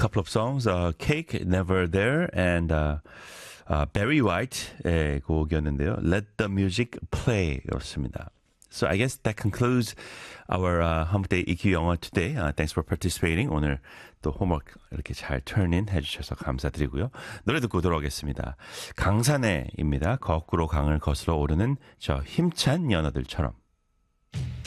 couple of songs, Cake, Never There, and Barry White의 곡이었는데요. Let the Music Play 였습니다. So I guess that concludes our Hump Day EQ 영어 today. Thanks for participating. 오늘 또 홈워크 이렇게 잘 turn-in 해주셔서 감사드리고요. 노래 듣고 돌아오겠습니다. 강산해입니다. 거꾸로 강을 거슬러 오르는 저 힘찬 연어들처럼.